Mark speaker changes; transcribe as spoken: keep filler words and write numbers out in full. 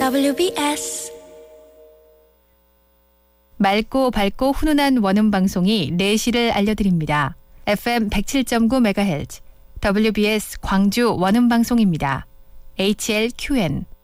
Speaker 1: 더블유비에스
Speaker 2: 맑고 밝고 훈훈한 원음 방송이 네 시를 알려드립니다. 에프엠 백칠 점 구 메가헤르츠 더블유비에스 광주 원음 방송입니다. 에이치엘큐엔